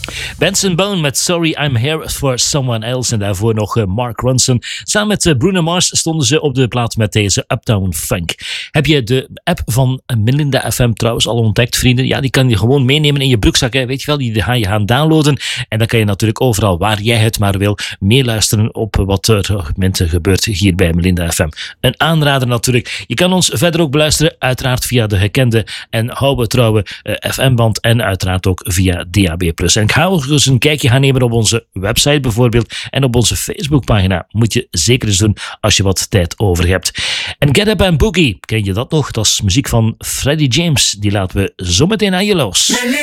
Benson Boone met Sorry I'm Here for Someone Else. En daarvoor nog Mark Ronson. Samen met Bruno Mars stonden ze op de plaat met deze Uptown Funk. Heb je de app van Melinda FM trouwens al ontdekt, vrienden? Ja, die kan je gewoon meenemen in je broekzak. Hè? Weet je wel, die ga je gaan downloaden. En dan kan je natuurlijk overal, waar jij het maar wil, meeluisteren op wat er mensen gebeurt hier bij Melinda FM. Een aanrader natuurlijk. Je kan ons verder ook beluisteren, uiteraard via de gekende en trouwe FM-band en uiteraard ook via DAB+. En ik ga ook eens een kijkje gaan nemen op onze website bijvoorbeeld en op onze Facebookpagina. Moet je zeker eens doen als je wat tijd over hebt. En Get Up and Boogie, ken je dat nog? Dat is muziek van Freddie James. Die laten we zo meteen aan je los.